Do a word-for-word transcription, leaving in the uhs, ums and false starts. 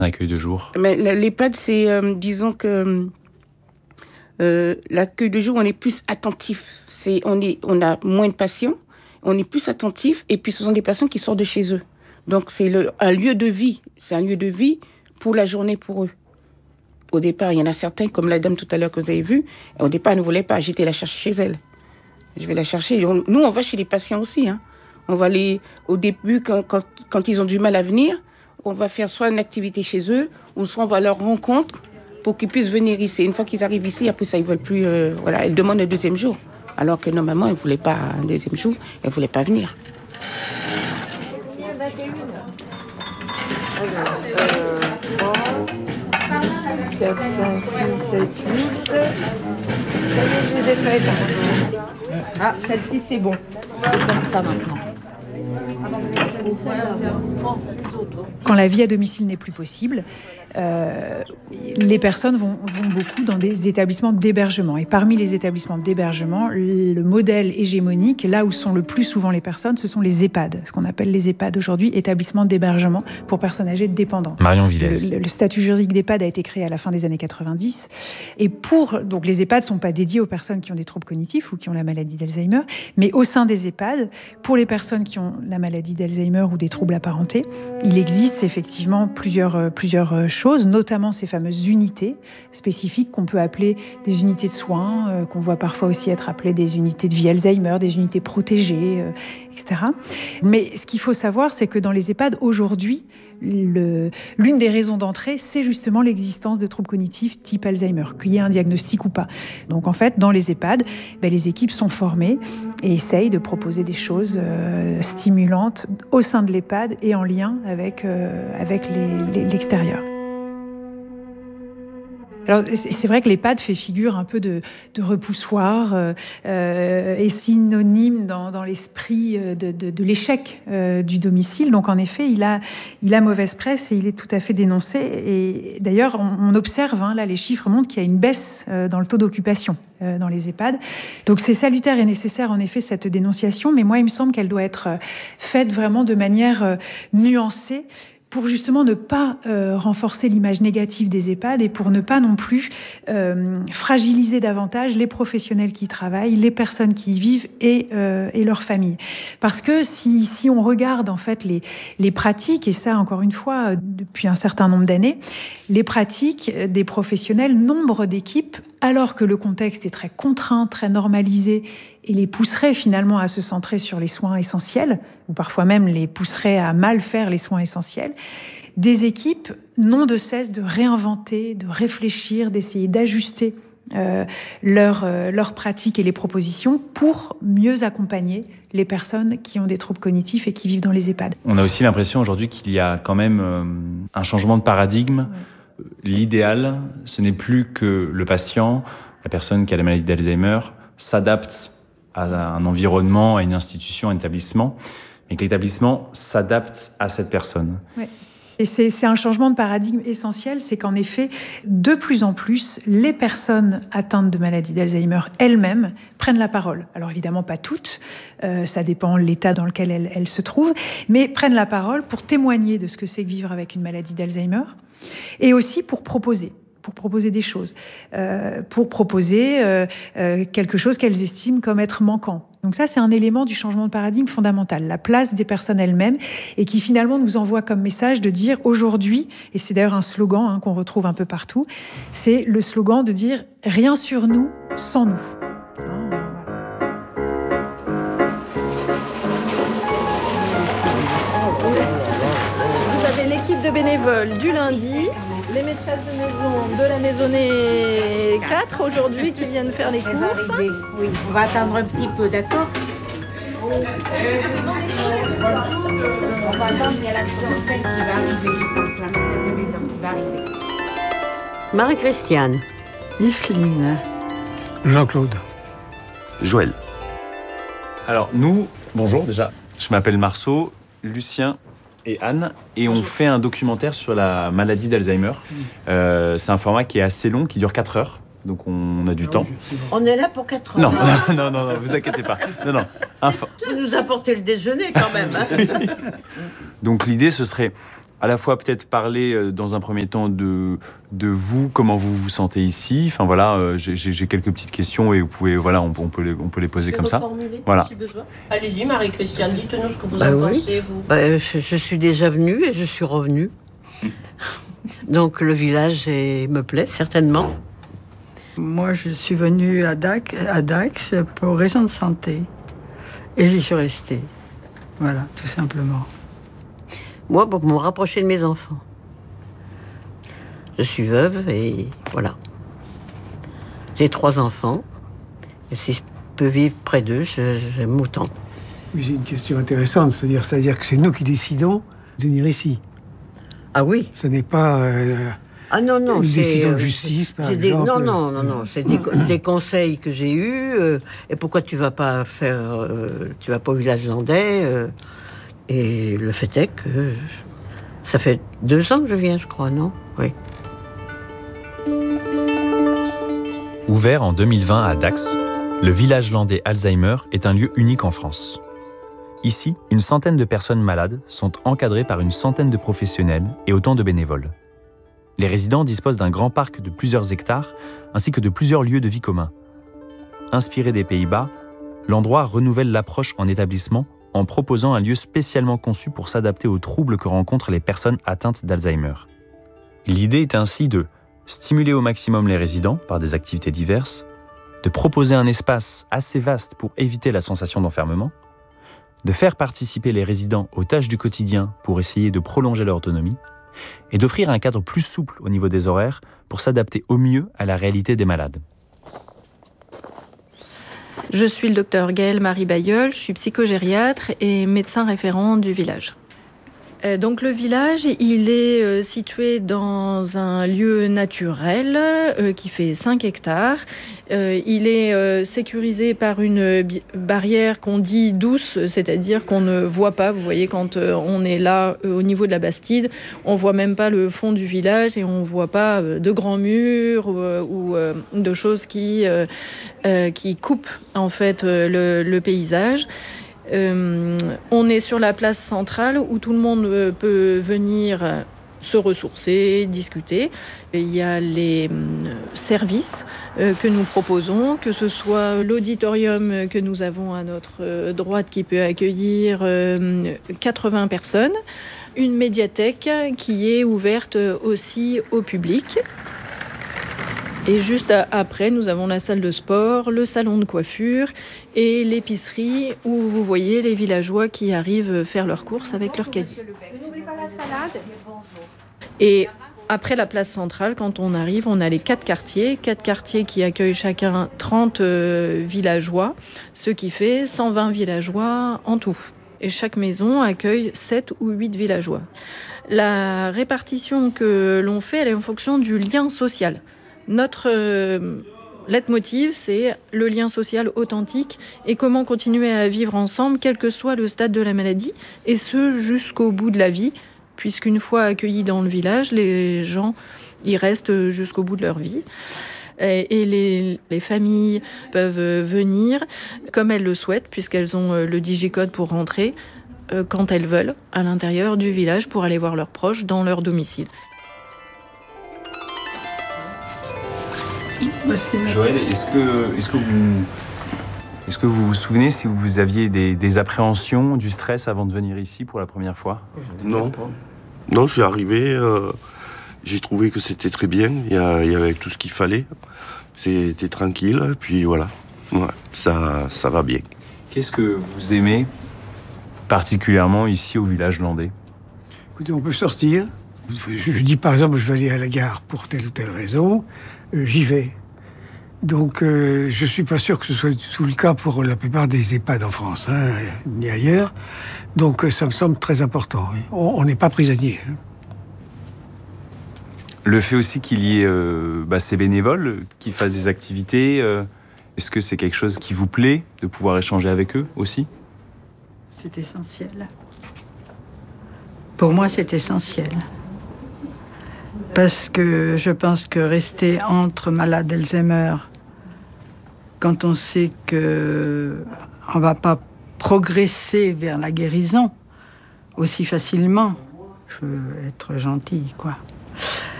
Un accueil de jour. Mais l'EHPAD, c'est, euh, disons que euh, l'accueil de jour, on est plus attentif. C'est, on, est, on a moins de patients, on est plus attentif, et puis ce sont des personnes qui sortent de chez eux. Donc c'est le, un lieu de vie, c'est un lieu de vie pour la journée pour eux. Au départ, il y en a certains, comme la dame tout à l'heure que vous avez vue, au départ, elle ne voulait pas, j'étais la chercher chez elle. Je vais la chercher. On, nous, on va chez les patients aussi. Hein. On va aller, au début, quand, quand, quand ils ont du mal à venir, on va faire soit une activité chez eux, ou soit on va leur rencontre pour qu'ils puissent venir ici. Une fois qu'ils arrivent ici, après ça, ils ne veulent plus... Euh, voilà, elles demandent un deuxième jour. Alors que normalement, elles ne voulaient pas un deuxième jour, elles ne voulaient pas venir. quatre, cinq, six, sept, huit. Ça y est, je les ai faites. Ah, celle-ci, c'est bon. C'est comme ça maintenant. Quand la vie à domicile n'est plus possible, euh, les personnes vont, vont beaucoup dans des établissements d'hébergement. Et parmi les établissements d'hébergement, le modèle hégémonique, là où sont le plus souvent les personnes, ce sont les EHPAD. Ce qu'on appelle les EHPAD aujourd'hui, établissements d'hébergement pour personnes âgées dépendantes. Marion Villès. Le, le, le statut juridique d'EHPAD a été créé à la fin des années quatre-vingt-dix. Et pour, donc les EHPAD ne sont pas dédiés aux personnes qui ont des troubles cognitifs ou qui ont la maladie d'Alzheimer, mais au sein des EHPAD, pour les personnes qui ont la maladie d'Alzheimer ou des troubles apparentés, il existe effectivement plusieurs, plusieurs choses, notamment ces fameuses unités spécifiques qu'on peut appeler des unités de soins, euh, qu'on voit parfois aussi être appelées des unités de vie Alzheimer, des unités protégées, euh, et cetera. Mais ce qu'il faut savoir, c'est que dans les EHPAD, aujourd'hui, Le, l'une des raisons d'entrée, c'est justement l'existence de troubles cognitifs type Alzheimer, qu'il y ait un diagnostic ou pas. Donc en fait, dans les EHPAD, ben, les équipes sont formées et essayent de proposer des choses euh, stimulantes au sein de l'EHPAD et en lien avec, euh, avec les, les, l'extérieur. Alors, c'est vrai que l'EHPAD fait figure un peu de, de repoussoir euh, euh, et synonyme dans, dans l'esprit de, de, de l'échec euh, du domicile. Donc, en effet, il a, il a mauvaise presse et il est tout à fait dénoncé. Et d'ailleurs, on, on observe, hein, là, les chiffres montrent qu'il y a une baisse euh, dans le taux d'occupation euh, dans les EHPAD. Donc, c'est salutaire et nécessaire, en effet, cette dénonciation. Mais moi, il me semble qu'elle doit être faite vraiment de manière euh, nuancée, pour justement ne pas euh, renforcer l'image négative des EHPAD et pour ne pas non plus euh, fragiliser davantage les professionnels qui y travaillent, les personnes qui y vivent et, euh, et leurs familles. Parce que si, si on regarde en fait les, les pratiques, et ça encore une fois depuis un certain nombre d'années, les pratiques des professionnels, nombre d'équipes, alors que le contexte est très contraint, très normalisé, et les pousserait finalement à se centrer sur les soins essentiels, ou parfois même les pousserait à mal faire les soins essentiels, des équipes n'ont de cesse de réinventer, de réfléchir, d'essayer d'ajuster euh, leurs euh, leur pratiques et les propositions pour mieux accompagner les personnes qui ont des troubles cognitifs et qui vivent dans les EHPAD. On a aussi l'impression aujourd'hui qu'il y a quand même euh, un changement de paradigme. Ouais. L'idéal, ce n'est plus que le patient, la personne qui a la maladie d'Alzheimer, s'adapte à un environnement, à une institution, à un établissement, mais que l'établissement s'adapte à cette personne. Oui. Et c'est, c'est un changement de paradigme essentiel, c'est qu'en effet, de plus en plus, les personnes atteintes de maladie d'Alzheimer elles-mêmes prennent la parole. Alors évidemment, pas toutes, euh, ça dépend de l'état dans lequel elles, elles se trouvent, mais prennent la parole pour témoigner de ce que c'est que vivre avec une maladie d'Alzheimer, et aussi pour proposer. pour proposer des choses, euh, pour proposer euh, euh, quelque chose qu'elles estiment comme être manquant. Donc ça, c'est un élément du changement de paradigme fondamental, la place des personnes elles-mêmes, et qui finalement nous envoie comme message de dire aujourd'hui, et c'est d'ailleurs un slogan hein, qu'on retrouve un peu partout, c'est le slogan de dire « rien sur nous sans nous ». Vous avez l'équipe de bénévoles du lundi, les maîtresses de maison de la maisonnée quatre aujourd'hui qui viennent faire les courses. Oui, on va attendre un petit peu, d'accord ? On va attendre, il y a la maison cinq qui va arriver, je pense, la maîtresse de maison qui va arriver. Marie-Christiane. Micheline. Jean-Claude. Joël. Alors nous, bonjour déjà, je m'appelle Marceau, Lucien et Anne, et on fait un documentaire sur la maladie d'Alzheimer. Euh, c'est un format qui est assez long, qui dure quatre heures, donc on a du temps. On est là pour quatre heures. Non, non, non, non, vous inquiétez pas. Non, non. Un for... Tu nous as apporté le déjeuner quand même. Hein. Donc l'idée, ce serait à la fois peut-être parler euh, dans un premier temps de, de vous, comment vous vous sentez ici. Enfin voilà, euh, j'ai, j'ai quelques petites questions et vous pouvez, voilà, on, on, peut, les, on peut les poser comme ça. Voilà. Si besoin. Allez-y, Marie-Christiane, dites-nous ce que vous Bah en oui. pensez, vous. Bah, je, je suis déjà venue et je suis revenue. Donc le village est, me plaît, certainement. Moi, je suis venue à Dax, à Dax pour raison de santé. Et j'y suis restée. Voilà, tout simplement. Moi, pour me rapprocher de mes enfants. Je suis veuve et voilà. J'ai trois enfants. Et si je peux vivre près d'eux, je, j'aime autant. Oui, c'est une question intéressante. C'est-à-dire, c'est-à-dire que c'est nous qui décidons de venir ici. Ah oui. Ce n'est pas euh, ah non, non, une c'est, décision de euh, justice, par des, exemple. Non, non, non, non. C'est des, des conseils que j'ai eus. Euh, et pourquoi tu vas pas faire... Euh, tu vas pas au village landais euh, et le fait est que... Ça fait deux ans que je viens, je crois, non? Oui. Ouvert en deux mille vingt à Dax, le village landais Alzheimer est un lieu unique en France. Ici, une centaine de personnes malades sont encadrées par une centaine de professionnels et autant de bénévoles. Les résidents disposent d'un grand parc de plusieurs hectares ainsi que de plusieurs lieux de vie communs. Inspiré des Pays-Bas, l'endroit renouvelle l'approche en établissement en proposant un lieu spécialement conçu pour s'adapter aux troubles que rencontrent les personnes atteintes d'Alzheimer. L'idée est ainsi de stimuler au maximum les résidents par des activités diverses, de proposer un espace assez vaste pour éviter la sensation d'enfermement, de faire participer les résidents aux tâches du quotidien pour essayer de prolonger leur autonomie, et d'offrir un cadre plus souple au niveau des horaires pour s'adapter au mieux à la réalité des malades. Je suis le docteur Gaëlle Marie Bailleul, je suis psychogériatre et médecin référent du village. Donc le village, il est euh, situé dans un lieu naturel euh, qui fait cinq hectares. Euh, il est euh, sécurisé par une bi- barrière qu'on dit douce, c'est-à-dire qu'on ne voit pas. Vous voyez, quand euh, on est là euh, au niveau de la Bastide, on voit même pas le fond du village et on voit pas euh, de grands murs euh, ou euh, de choses qui, euh, euh, qui coupent en fait euh, le, le paysage. Euh, on est sur la place centrale où tout le monde peut venir se ressourcer, discuter. Il y a les services que nous proposons, que ce soit l'auditorium que nous avons à notre droite qui peut accueillir quatre-vingts personnes, une médiathèque qui est ouverte aussi au public. Et juste après, nous avons la salle de sport, le salon de coiffure et l'épicerie où vous voyez les villageois qui arrivent faire leurs courses avec leurs caddies. N'oublie pas la salade. Et après la place centrale, quand on arrive, on a les quatre quartiers, quatre quartiers qui accueillent chacun trente euh, villageois, ce qui fait cent vingt villageois en tout. Et chaque maison accueille sept ou huit villageois. La répartition que l'on fait, elle est en fonction du lien social. Notre euh, leitmotiv, c'est le lien social authentique et comment continuer à vivre ensemble, quel que soit le stade de la maladie, et ce, jusqu'au bout de la vie, puisqu'une fois accueillis dans le village, les gens y restent jusqu'au bout de leur vie. Et, et les, les familles peuvent venir comme elles le souhaitent, puisqu'elles ont le digicode pour rentrer, euh, quand elles veulent, à l'intérieur du village, pour aller voir leurs proches dans leur domicile. Joël, est-ce que, est-ce que vous, est-ce que vous vous souvenez si vous aviez des, des appréhensions, du stress avant de venir ici pour la première fois? Non, non, je suis arrivé, euh, j'ai trouvé que c'était très bien, il y, a, il y avait tout ce qu'il fallait, c'était tranquille, puis voilà, ouais, ça, ça va bien. Qu'est-ce que vous aimez particulièrement ici au village landais? Écoutez, on peut sortir. Je, je dis par exemple, je vais aller à la gare pour telle ou telle raison, euh, j'y vais. Donc, euh, je ne suis pas sûr que ce soit du tout le cas pour la plupart des EHPAD en France, hein, ni ailleurs. Donc, euh, ça me semble très important. On n'est pas prisonnier. Hein. Le fait aussi qu'il y ait euh, bah, ces bénévoles qui fassent des activités, euh, est-ce que c'est quelque chose qui vous plaît de pouvoir échanger avec eux aussi? C'est essentiel. Pour moi, c'est essentiel. Parce que je pense que rester entre malades d'Alzheimer, quand on sait qu'on ne va pas progresser vers la guérison aussi facilement, je veux être gentille, quoi.